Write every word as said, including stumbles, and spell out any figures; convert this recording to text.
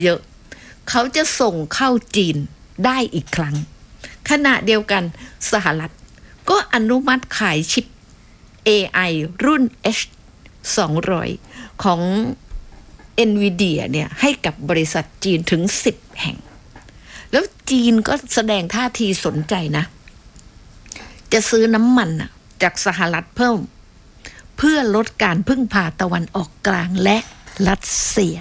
เยอะเขาจะส่งเข้าจีนได้อีกครั้งขณะเดียวกันสหรัฐก็อนุมัติขายชิป เอ ไอ รุ่น เอช สองร้อย ของ NVIDIA เนี่ยให้กับบริษัทจีนถึงสิบแห่งแล้วจีนก็แสดงท่าทีสนใจนะจะซื้อน้ำมันจากสหรัฐเพิ่มเพื่อลดการพึ่งพาตะวันออกกลางและรัสเซีย